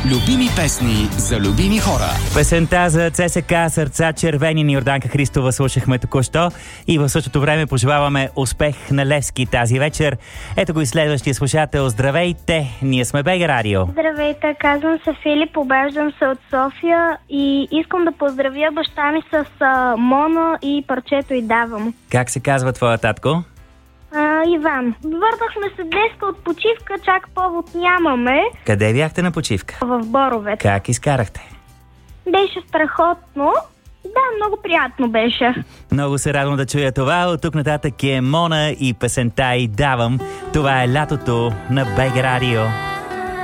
Любими песни за любими хора. Песента за ЦСК "Сърца червени" на Йорданка Христова слушахме току-що и в същото време пожелаваме успех на Левски тази вечер. Ето го и следващия слушател. Здравейте, ние сме БГ Радио. Здравейте, казвам се Филип, обаждам се от София и искам да поздравя баща ми с Мона и парчето "И давам". Как се казва твоя татко? Иван. Върнахме се днеска от почивка, чак повод нямаме. Къде бяхте на почивка? В Боровец. Как изкарахте? Беше страхотно. Да, много приятно беше. Много се радвам да чуя това. От тук нататък е Мона и песента "И давам". Това е лятото на БГ Радио.